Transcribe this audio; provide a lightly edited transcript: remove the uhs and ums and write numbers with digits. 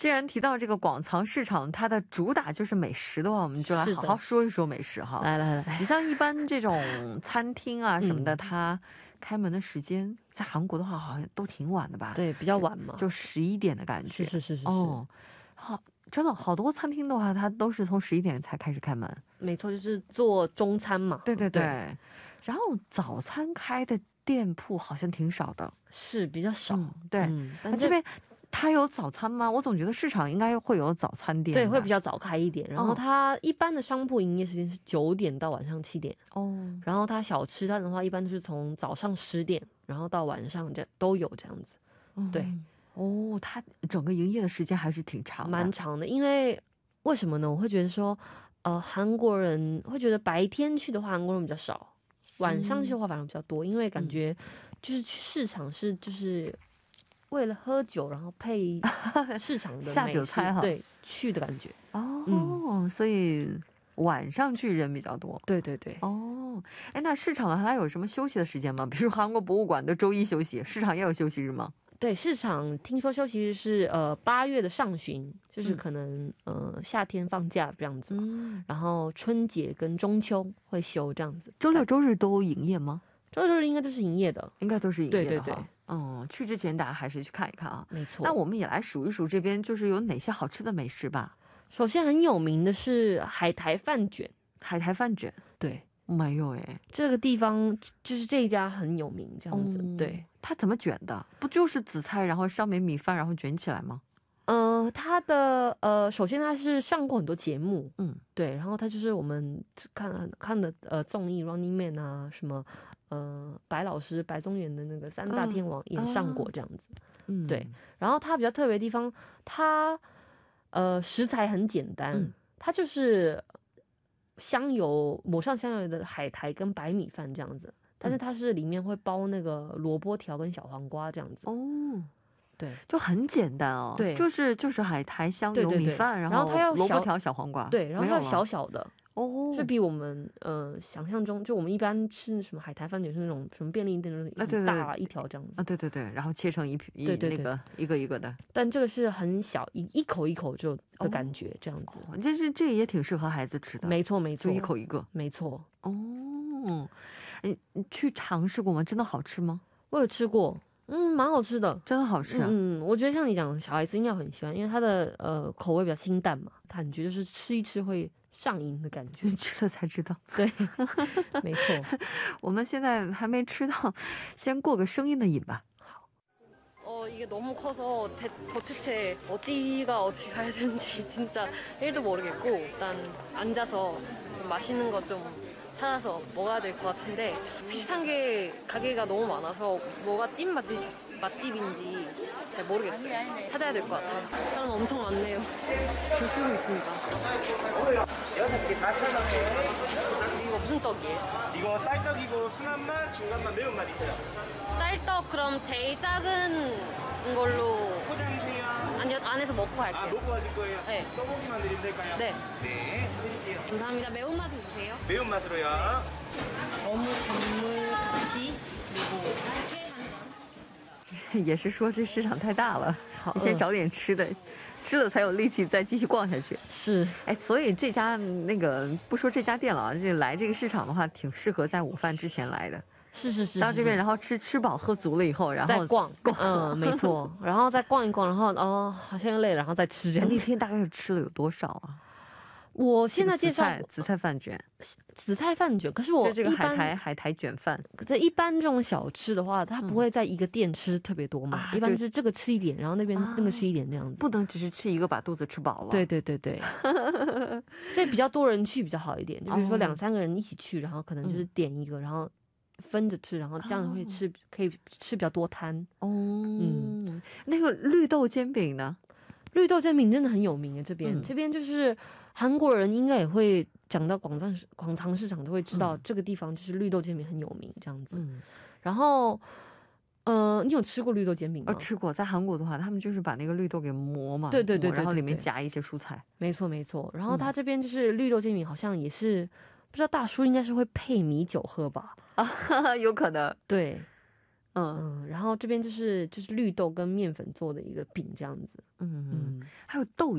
既然提到这个广藏市场，它的主打就是美食的话，我们就来好好说一说美食哈。 来来来， 你像一般这种餐厅啊什么的，它开门的时间在韩国的话好像都挺晚的吧？ 对，比较晚嘛， 就11点的感觉。 是。 哦，好，真的好多餐厅的话，它都是从11点才开始开门。 没错，就是做中餐嘛。 对。然后早餐开的店铺好像挺少的， 是比较少。 对，那这边它有早餐吗？我总觉得市场应该会有早餐店。 对，会比较早开一点。然后它一般的商铺营业时间是9点到晚上7点。然后它小吃摊的话，一般就是从早上10点，然后到晚上都有这样子。对。 它整个营业的时间还是挺长的， 蛮长的。因为为什么呢？我会觉得说，韩国人会觉得白天去的话，韩国人比较少，晚上去的话反而比较多，因为感觉就是去市场是就是为了喝酒，然后配市场的下酒菜哈， 对，去的感觉。 所以晚上去人比较多。 对。 那市场的话它有什么休息的时间吗？比如韩国博物馆的周一休息，市场也有休息日吗？ 对，市场听说休息日是8月的上旬，就是可能夏天放假这样子嘛。然后春节跟中秋会休这样子。 周六周日都营业吗？ 周六周日应该都是营业的， 应该都是营业的。 对。 去之前大家还是去看一看啊。 没错。 那我们也来数一数这边就是有哪些好吃的美食吧。 首先很有名的是海苔饭卷。 海苔饭卷， 对， 没有哎， 这个地方就是这一家很有名这样子。对， 它怎么卷的？不就是紫菜，然后上面米饭，然后卷起来吗？ 它的首先它是上过很多节目，对，然后它就是我们看的综艺 Running Man 啊，什么白老师白宗元的那个3大天王也上过这样子。对，然后它比较特别的地方，它食材很简单，它就是抹上香油的海苔跟白米饭这样子，但是它是里面会包那个萝卜条跟小黄瓜这样子。对， 就很简单哦。 对， 就是海苔香油米饭，然后它要萝卜条小黄瓜。 对，然后它要小小的。是比我们想象中，就我们一般吃什么海苔饭卷是那种什么便利店那种大一条这样子。 对，然后切成一个一个的。 但这个是很小，一口一口就的感觉这样子。 这个也挺适合孩子吃的。 没错， 就一口一个。 没错。 你去尝试过吗？真的好吃吗？ 我有吃过，蛮好吃的， 真的好吃啊。 我觉得像你讲，小孩子应该很喜欢，因为它的口味比较清淡嘛，感觉就是吃一吃会上瘾的感觉。 吃了才知道。 对，没错。 我们现在还没吃到，先过个声音的瘾吧。 이게 너무 커서 도대체 어디가 어떻게 가야 되는지 진짜 1도 모르겠고 일단 앉아서 좀 맛있는 거 좀 찾아서 먹어야 될 것 같은데 비슷한 게 가게가 너무 많아서 뭐가 찐 맛집인지 잘 모르겠어요. 찾아야 될 것 같아요. 사람 엄청 많네요. 줄 서고 있습니다. 6개 4,000원이에요. 이거 무슨 떡이에요? 이거 쌀떡이고 순한맛, 중간맛, 매운맛 있어요. 쌀떡 그럼 제일 작은 걸로 포장이세요? 아니요, 안에서 먹고 갈게요. 먹고 가실 거예요? 네. 떡볶이만 드리면 될까요? 네. 네, 드릴게요. 감사합니다. 매운맛은 주세요. 매운맛으로요. 어묵 국물 같이 그리고 也是说这市场太大了，你先找点吃的，吃了才有力气再继续逛下去。 是， 所以这家不说这家店了啊，来这个市场的话，挺适合在午饭之前来的。 是， 到这边然后吃饱喝足了以后，然后再逛，没错，然后再逛一逛，然后好像累了，然后再吃这样。 那天大概吃了有多少啊？ 我现在介绍紫菜饭卷， 可是我就这个海苔卷饭。 这一般这种小吃的话，它不会在一个店吃特别多嘛，一般就是这个吃一点，然后那边那个吃一点这样子， 不能只是吃一个把肚子吃饱了。 对，所以比较多人去比较好一点，就比如说2-3个人一起去，然后可能就是点一个，然后分着吃，然后这样可以吃比较多摊。 那个绿豆煎饼呢？ 绿豆煎饼真的很有名的，这边就是韩国人应该也会讲到广藏市场都会知道这个地方就是绿豆煎饼很有名这样子。然后你有吃过绿豆煎饼吗？ 吃过，在韩国的话他们就是把那个绿豆给磨嘛， 对， 然后里面夹一些蔬菜。没错，然后他这边就是绿豆煎饼好像也是不知道大叔应该是会配米酒喝吧。 有可能。 对，然后这边就是绿豆跟面粉做的一个饼这样子。 还有豆